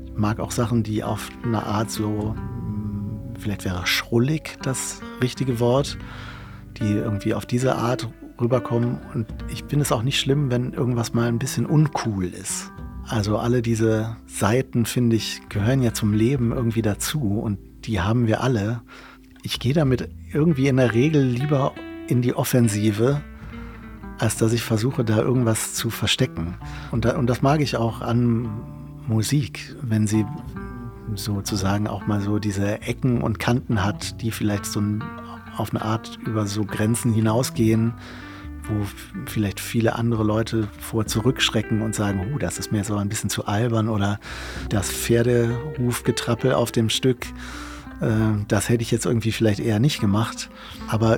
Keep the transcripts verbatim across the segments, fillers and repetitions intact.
mag auch Sachen, die auf eine Art so, hm, vielleicht wäre schrullig das richtige Wort, die irgendwie auf diese Art rüberkommen. Und ich finde es auch nicht schlimm, wenn irgendwas mal ein bisschen uncool ist. Also alle diese Seiten, finde ich, gehören ja zum Leben irgendwie dazu und die haben wir alle. Ich gehe damit irgendwie in der Regel lieber in die Offensive, als dass ich versuche, da irgendwas zu verstecken. Und, da, und das mag ich auch an Musik, wenn sie sozusagen auch mal so diese Ecken und Kanten hat, die vielleicht so ein, auf eine Art über so Grenzen hinausgehen, wo vielleicht viele andere Leute vor zurückschrecken und sagen, oh, das ist mir so ein bisschen zu albern oder das Pferdehufgetrappel auf dem Stück, äh, das hätte ich jetzt irgendwie vielleicht eher nicht gemacht. Aber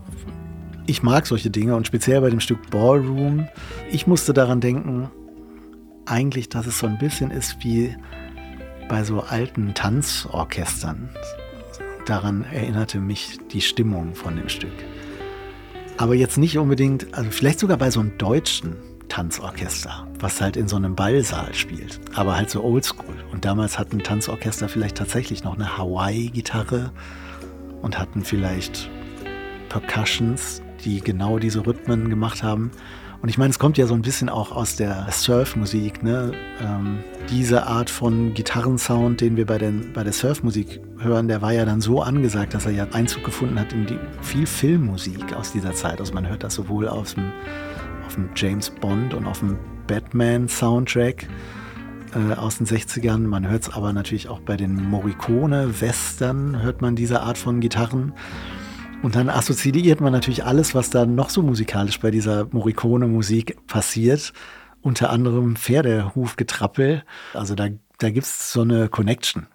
ich mag solche Dinge und speziell bei dem Stück Ballroom. Ich musste daran denken, eigentlich, dass es so ein bisschen ist wie bei so alten Tanzorchestern. Daran erinnerte mich die Stimmung von dem Stück. Aber jetzt nicht unbedingt, also vielleicht sogar bei so einem deutschen Tanzorchester, was halt in so einem Ballsaal spielt, aber halt so oldschool. Und damals hatten Tanzorchester vielleicht tatsächlich noch eine Hawaii-Gitarre und hatten vielleicht Percussions, die genau diese Rhythmen gemacht haben. Und ich meine, es kommt ja so ein bisschen auch aus der Surfmusik, ne? Ähm, diese Art von Gitarrensound, den wir bei, den, bei der Surfmusik hören, der war ja dann so angesagt, dass er ja Einzug gefunden hat in die viel Filmmusik aus dieser Zeit. Also man hört das sowohl aus dem, auf dem James Bond und auf dem Batman-Soundtrack äh, aus den sechzigern. Man hört es aber natürlich auch bei den Morricone-Western, hört man diese Art von Gitarren. Und dann assoziiert man natürlich alles, was da noch so musikalisch bei dieser Morricone-Musik passiert. Unter anderem Pferdehufgetrappel. Also da, da gibt es so eine Connection.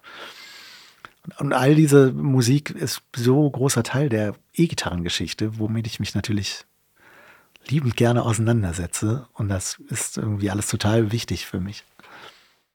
Und all diese Musik ist so großer Teil der E-Gitarrengeschichte, womit ich mich natürlich liebend gerne auseinandersetze. Und das ist irgendwie alles total wichtig für mich.